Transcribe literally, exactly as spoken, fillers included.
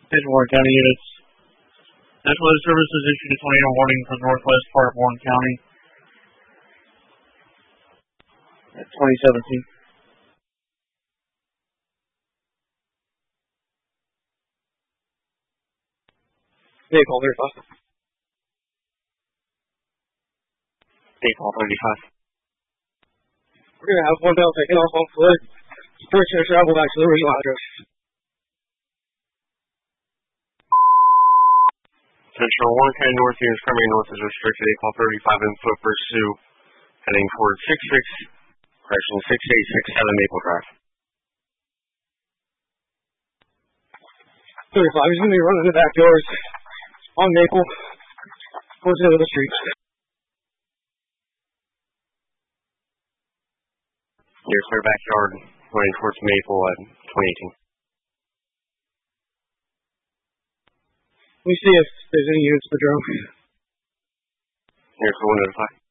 Edgewater County units. National Weather Service has issued a tornado warning for the northwest part of Warren County at twenty seventeen. Vehicle thirty-five. Vehicle thirty-five. We're going to have one bell taken off on foot. First to travel back to the original address. Central Warren County North units primary north is restricted. Vehicle thirty-five in foot pursuit. Heading towards six six, correction, six eight six seven Maple Drive. thirty-five is going to be running the back doors on Maple towards the end of the street. Near clear backyard, running towards Maple at twenty eighteen. Let me see if there's any units in the drone. Here's the one notified.